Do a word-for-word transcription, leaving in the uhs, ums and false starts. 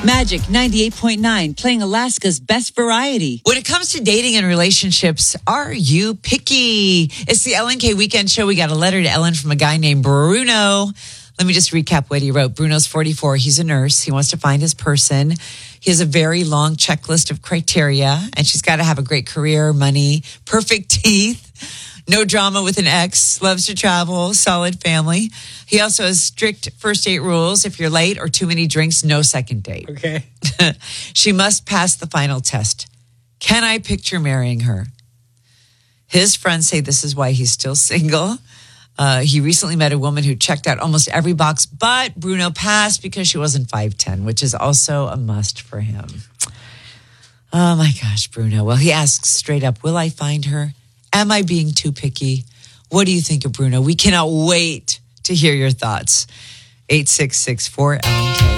Magic ninety-eight point nine, playing Alaska's best variety. When it comes to dating and relationships, are you picky? It's the Ellen K Weekend Show. We got a letter to Ellen from a guy named Bruno. Let me just recap what he wrote. Bruno's forty-four. He's a nurse. He wants to find his person. He has a very long checklist of criteria, and she's got to have a great career, money, perfect teeth, no drama with an ex, loves to travel, solid family. He also has strict first date rules. If you're late or too many drinks, no second date. Okay. She must pass the final test. Can I picture marrying her? His friends say this is why he's still single. Uh, he recently met a woman who checked out almost every box, but Bruno passed because she wasn't five ten, which is also a must for him. Oh my gosh, Bruno. Well, he asks straight up, will I find her? Am I being too picky? What do you think of Bruno? We cannot wait to hear your thoughts. eight six six four L N K.